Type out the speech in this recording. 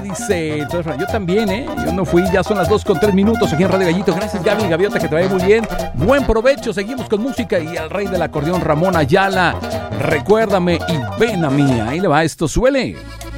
Dice, entonces, yo también, yo no fui, ya son las 2:03 aquí en Radio Gallito. Gracias, Gaby Gaviota, que te vaya muy bien. Buen provecho, seguimos con música y al rey del acordeón, Ramón Ayala. Recuérdame y ven a mí, ahí le va, esto suele.